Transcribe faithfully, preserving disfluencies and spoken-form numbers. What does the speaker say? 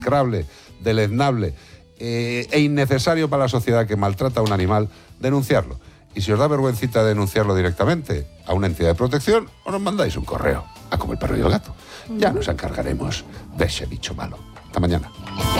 execrable, deleznable eh, e innecesario para la sociedad que maltrata a un animal, denunciarlo. Y si os da vergüencita denunciarlo directamente a una entidad de protección, os nos mandáis un correo, a como el perro y el gato. Ya nos encargaremos de ese bicho malo. Hasta mañana.